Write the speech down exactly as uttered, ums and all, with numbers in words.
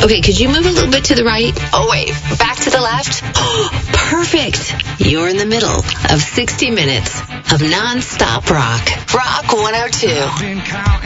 Okay, could you move a little bit to the right? Oh, wait. Back to the left? Perfect. You're in the middle of sixty minutes of non-stop rock. Rock one oh two.